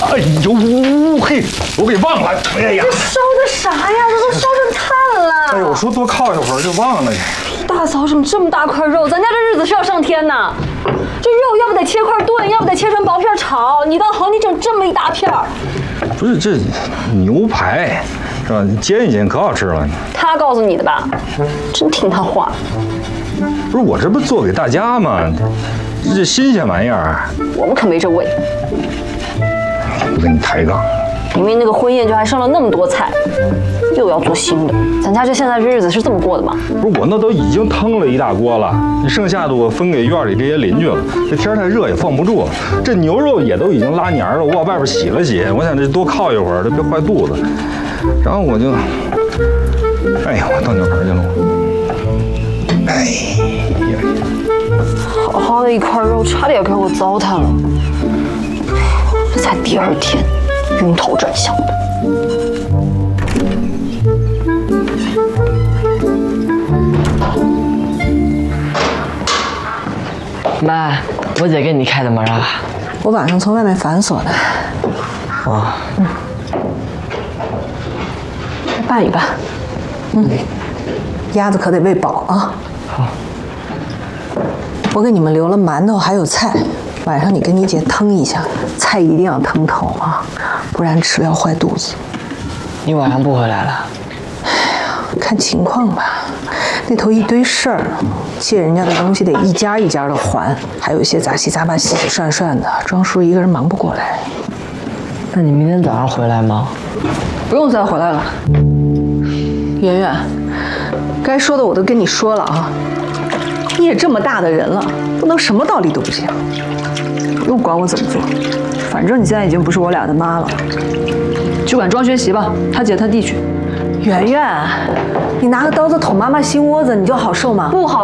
哎呦嘿，我给忘了。哎呀， 这烧的啥呀？这都烧成炭了。 哎呦，我说多靠一会儿就忘了。 一大早怎么这么大块肉？咱家这日子是要上天呐！这肉要不得切块炖，要不得切成薄片炒。你倒好，你整这么一大片儿。 不是这牛排是吧？煎一煎可好吃了。 他告诉你的吧？真听他话。 不是我这不做给大家吗？这新鲜玩意儿。 我们可没这味。 我跟你抬杠。 明明那个婚宴就还剩了那么多菜，又要做新的。咱家这现在这日子是这么过的吗？ 不是我那都已经腾了一大锅了，剩下的我分给院里这些邻居了。这天太热也放不住，这牛肉也都已经拉黏了，我往外边洗了洗。我想这多靠一会儿，这别坏肚子。然后我就，哎呀，我倒牛盆去了。哎呀， 好好的一块肉，差点给我糟蹋了。这才第2天，晕头转向的。 妈，我姐给你开的门啊？ 我晚上从外面反锁的。 啊。 拌一拌。鸭子可得喂饱啊。 好。 我给你们留了馒头还有菜，晚上你跟你姐腾一下，菜一定要腾透啊，不然吃了要坏肚子。 你晚上不回来了？ 哎呀，看情况吧。那头一堆事儿，借人家的东西得一家一家的还，还有一些杂七杂八、洗洗涮涮的，庄叔一个人忙不过来。 那你明天早上回来吗？ 不用再回来了。圆圆，该说的我都跟你说了啊。你也这么大的人了，不能什么道理都不讲。不用管我怎么做，反正你现在已经不是我俩的妈了。去管庄学习吧，他姐他弟去。圆圆，你拿个刀子捅妈妈心窝子，你就好受吗？不好